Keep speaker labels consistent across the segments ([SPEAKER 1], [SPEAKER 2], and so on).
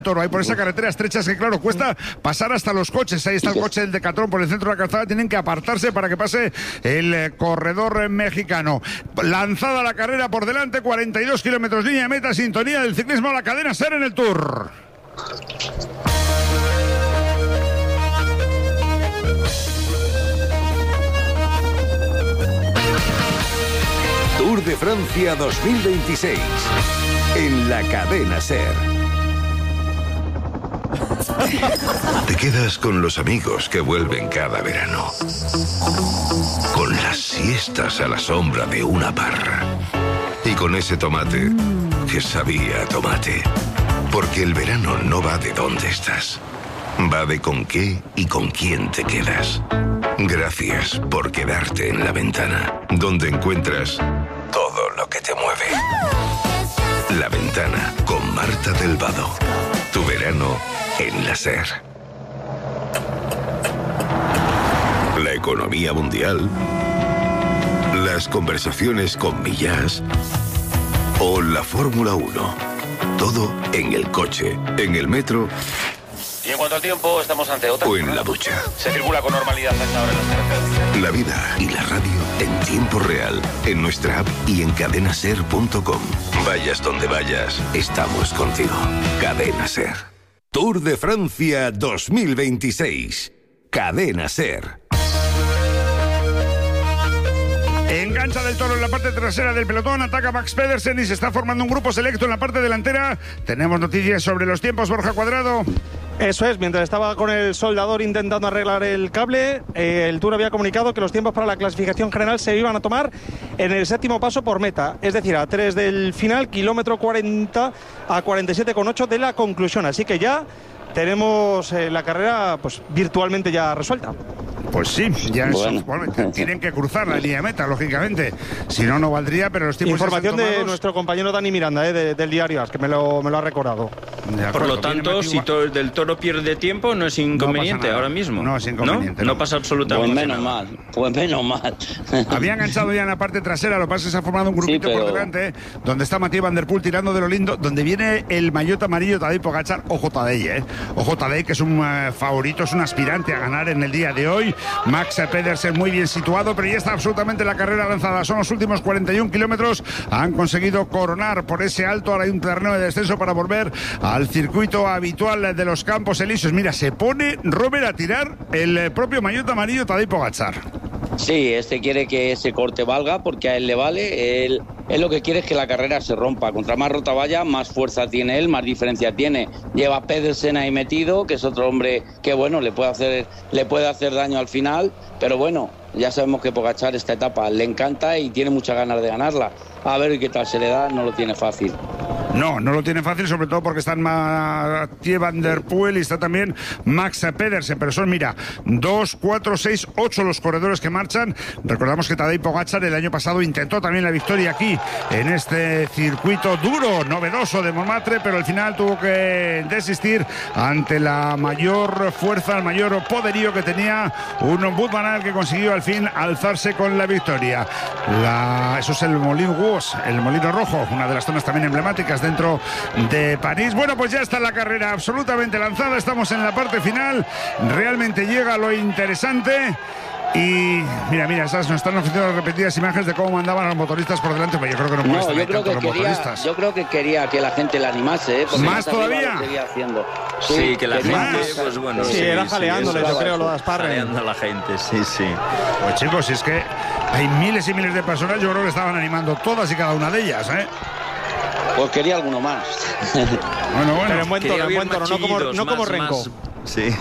[SPEAKER 1] Toro, hay por esa carretera estrecha que claro, cuesta pasar hasta los coches. Ahí está el coche del Decathlon por el centro de la calzada, tienen que apartarse para que pase el corredor mexicano. Lanzada la carrera por delante, 42 kilómetros línea de meta, sintonía del ciclismo, la cadena SER en el Tour.
[SPEAKER 2] Tour de Francia 2026 en la cadena SER.
[SPEAKER 3] Te quedas con los amigos que vuelven cada verano, con las siestas a la sombra de una parra y con ese tomate que sabía a tomate. Porque el verano no va de dónde estás, va de con qué y con quién te quedas. Gracias por quedarte en La Ventana, donde encuentras todo lo que te mueve. La Ventana con Marta del Vado. Tu verano en la SER. La economía mundial, las conversaciones con Millás o la Fórmula 1. Todo en el coche, en el metro.
[SPEAKER 4] Y en cuanto al tiempo, estamos ante otra.
[SPEAKER 3] O en la ducha.
[SPEAKER 4] Se circula con normalidad hasta ahora en las carreteras.
[SPEAKER 3] La vida y la radio en tiempo real, en nuestra app y en cadenaser.com. Vayas donde vayas, estamos contigo. Cadena SER.
[SPEAKER 2] Tour de Francia 2026. Cadena SER.
[SPEAKER 1] Engancha del Toro en la parte trasera del pelotón, ataca Max Pedersen y se está formando un grupo selecto en la parte delantera. Tenemos noticias sobre los tiempos, Borja Cuadrado.
[SPEAKER 5] Eso es, mientras estaba con el soldador intentando arreglar el cable, el Tour había comunicado que los tiempos para la clasificación general se iban a tomar en el séptimo paso por meta, es decir, a 3 del final, kilómetro 40 a 47,8 de la conclusión. Así que ya tenemos la carrera pues virtualmente ya resuelta.
[SPEAKER 1] Pues sí, ya bueno, tienen que cruzar la línea de meta, lógicamente. Si no, no valdría, pero los tiempos...
[SPEAKER 5] Información de nuestro compañero Dani Miranda, del diario AS, que me lo ha recordado.
[SPEAKER 6] Por lo tanto, si el Toro pierde tiempo, no es inconveniente ahora mismo.
[SPEAKER 1] No es inconveniente.
[SPEAKER 6] No pasa absolutamente nada.
[SPEAKER 7] Pues menos mal.
[SPEAKER 1] Había enganchado ya en la parte trasera, lo que pasa es que se ha formado un grupito por delante, donde está Mathieu Van Der Poel tirando de lo lindo, donde viene el maillot amarillo Tadej Pogačar. Ojo Tadej, Ojo Tadej, que es un favorito, es un aspirante a ganar en el día de hoy. Max Pedersen muy bien situado, pero ya está absolutamente la carrera lanzada. Son los últimos 41 kilómetros. Han conseguido coronar por ese alto. Ahora hay un terreno de descenso para volver al circuito habitual de los Campos Elíseos. Mira, se pone Robert a tirar el propio maillot amarillo Tadej Pogačar.
[SPEAKER 7] Sí, quiere que ese corte valga porque a él le vale. Él lo que quiere es que la carrera se rompa. Contra más rota vaya, más fuerza tiene él, más diferencia tiene. Lleva a Pedersen ahí metido, que es otro hombre que bueno, le puede hacer daño al final, pero bueno, ya sabemos que Pogačar esta etapa le encanta y tiene muchas ganas de ganarla. A ver qué tal se le da, no lo tiene fácil.
[SPEAKER 1] No lo tiene fácil, sobre todo porque están Mathieu Van Der Poel y está también Max Pedersen, pero son, mira, 2, 4, 6, 8 los corredores que marchan. Recordamos que Tadej Pogačar el año pasado intentó también la victoria aquí, en este circuito duro, novedoso de Montmartre, pero al final tuvo que desistir ante la mayor fuerza, el mayor poderío que tenía un Wout van Aert, que consiguió al fin alzarse con la victoria. Eso es el Molin Rouge, el Molino Rojo, una de las zonas también emblemáticas dentro de París. Bueno, pues ya está la carrera absolutamente lanzada, estamos en la parte final, realmente llega lo interesante. Y mira, esas nos están ofreciendo las repetidas imágenes de cómo mandaban a los motoristas por delante, pero yo creo que no molesta tanto a los motoristas.
[SPEAKER 7] Yo creo que quería que la gente la animase,
[SPEAKER 1] ¿Más todavía?
[SPEAKER 6] Sí, que la gente, pues bueno.
[SPEAKER 5] Sí, era jaleándole, yo creo, lo de Asparre.
[SPEAKER 6] Jaleando a la gente, sí.
[SPEAKER 1] Pues chicos, es que hay miles y miles de personas, yo creo que estaban animando todas y cada una de ellas,
[SPEAKER 7] Pues quería alguno más.
[SPEAKER 1] Bueno.
[SPEAKER 5] Pero en buen tono, no como Renko.
[SPEAKER 6] Sí.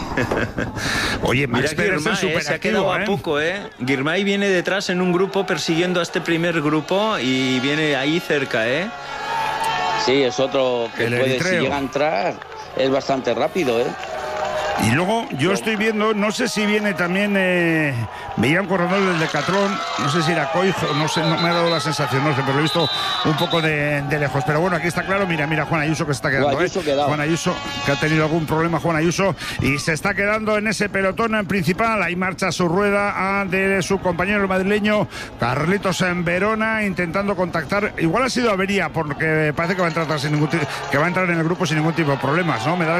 [SPEAKER 1] Oye, Max Pedersen
[SPEAKER 6] se ha quedado a poco, Girmay viene detrás en un grupo persiguiendo a este primer grupo y viene ahí cerca,
[SPEAKER 7] Sí, es otro que puede, si llega a entrar, es bastante rápido,
[SPEAKER 1] Y luego yo estoy viendo, no sé si viene también, veía un corredor del Decatlón, no sé si era Coijo, no sé, no me ha dado la sensación, no sé, pero lo he visto un poco de lejos. Pero bueno, aquí está claro, mira Juan Ayuso que se está quedando. Juan Ayuso, que ha tenido algún problema, Juan Ayuso, y se está quedando en ese pelotón principal. Ahí marcha su rueda de su compañero madrileño, Carlitos en Verona, intentando contactar. Igual ha sido avería, porque parece que va a entrar en el grupo sin ningún tipo de problemas, ¿no? Me da